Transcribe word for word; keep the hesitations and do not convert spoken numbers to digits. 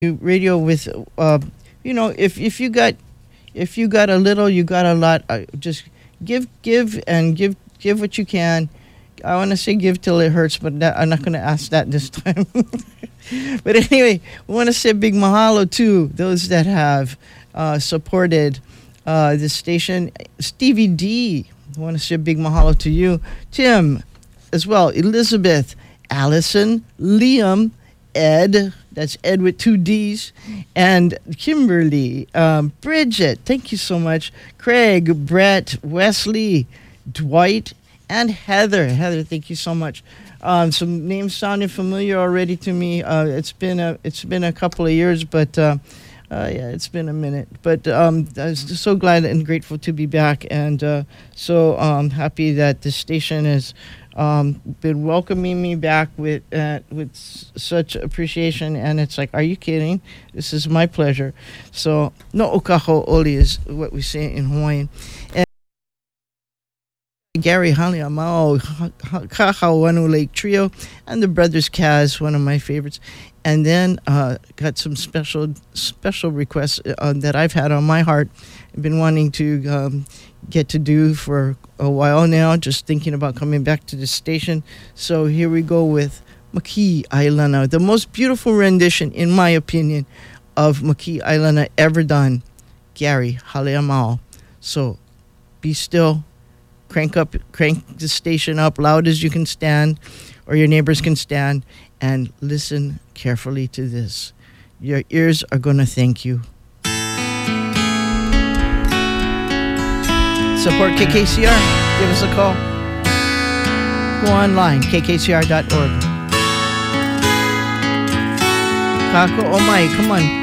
radio with, uh, you know, if if you got if you got a little, you got a lot. Uh, just give, give, and give, give what you can. I want to say give till it hurts, but that, I'm not going to ask that this time. But anyway, we want to say big mahalo to those that have uh, supported uh, this station. Stevie D, I want to say a big mahalo to you. Tim, as well. Elizabeth, Allison, Liam, Ed, that's Ed with two D's, and Kimberly, um, Bridget, thank you so much. Craig, Brett, Wesley, Dwight, and Heather. Heather, thank you so much. Um, some names sounded familiar already to me. Uh, it's been a it's been a couple of years, but uh, uh, yeah, it's been a minute. But um, I was just so glad and grateful to be back, and uh, so um, happy that the station has um, been welcoming me back with uh, with s- such appreciation. And it's like, are you kidding? This is my pleasure. So no okaho oli is what we say in Hawaiian. And Gary Haliamao, Kahawanu Lake Trio, and the Brothers Kaz, one of my favorites. And then uh, got some special special requests uh, that I've had on my heart. I've been wanting to um, get to do for a while now, just thinking about coming back to the station. So here we go with Maki Ailana, the most beautiful rendition, in my opinion, of Maki Ailana ever done. Gary Haliamao. So be still. Crank up, crank the station up loud as you can stand, or your neighbors can stand, and listen carefully to this. Your ears are going to thank you. Support K K C R. Give us a call. Go online, k k c r dot org. Kako Omai, come on.